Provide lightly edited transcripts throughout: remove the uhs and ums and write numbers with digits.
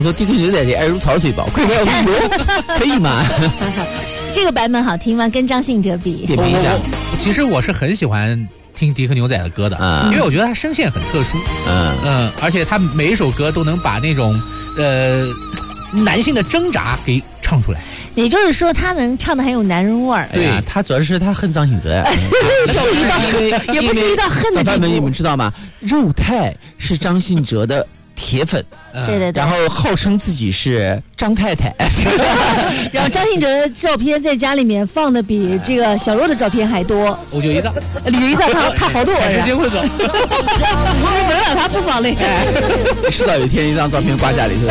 说DQ牛仔的爱如潮水吧，快快我有，可以吗？ 这个版本好听吗？跟张信哲比， 点评一下。 其实我是很喜欢听迪克牛仔的歌的，因为我觉得他声线很特殊，而且他每一首歌都能把那种男性的挣扎给唱出来。 也就是说，他能唱的很有男人味儿。 对啊，他主要是他恨张信哲呀， 也不至于到恨的地步。 小贩们，你们知道吗？肉太是张信哲的铁粉， 对对对， 然后号称自己是张太太， 然后张信哲的照片在家里面放的比这个小肉的照片还多。 591一藏， 他好多人， 直接会走， 我本来他不放嘞。 迟早有一天一张照片挂家里头。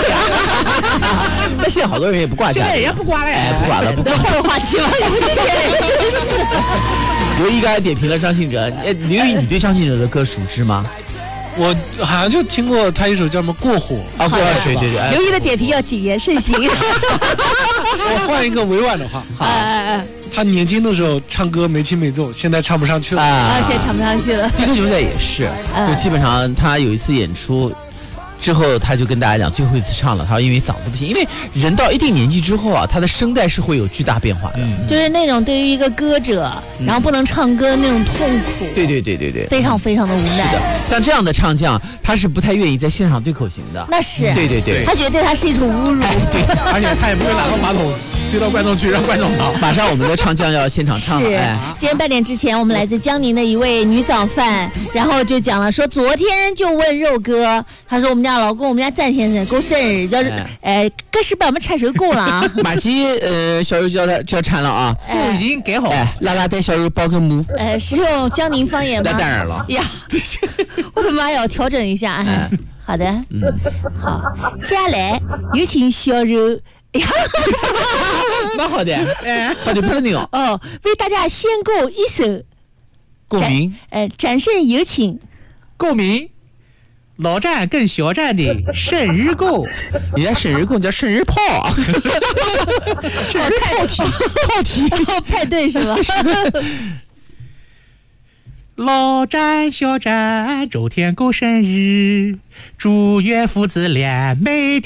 那现在好多人也不挂家， 现在人家不挂了， 不挂了，不挂了。 换个话题了，真是。 刘一刚才点评了张信哲，刘一，你对张信哲的歌熟知吗？ 我好像就听过他一首叫什么《过火》 啊，过火，对。 刘一的点评要谨言慎行。 我换一个委婉的话，他年轻的时候唱歌没轻没重，现在唱不上去了啊，现在唱不上去了。 迪克牛仔也是，就基本上他有一次演出之后，他就跟大家讲最后一次唱了，他说因为嗓子不行，因为人到一定年纪之后啊，他的声带是会有巨大变化的， 就是那种对于一个歌者，然后不能唱歌的那种痛苦， 对， 非常非常的无奈。 是的，像这样的唱将，他是不太愿意在现场对口型的。 那是， 对， 他觉得对他是一种侮辱， 对， 而且他也不会拿到马桶推到观众区让观众吵。 马上我们的唱将要现场唱了。 今天8点之前，我们来自江宁的一位女早饭，然后就讲了说，昨天就问肉哥，他说我们家老公，我们家赞先生过生日，要是各是把我们铲手够了啊。 马吉小肉就要铲了啊， 都已经给好。 拉拉带小肉包个母。 是用江宁方言吗？ 那当然了呀，我的妈呀，要调整一下。好的，好，接下来有请小肉。 蛮好的，好的不是那个哦，为大家献购一首共鸣， 掌声有请。 共鸣，老战跟小战的生日购， 人家生日购叫生日炮， 生日炮题派对是吧？ 老战小战周天购生日，祝愿父子俩每天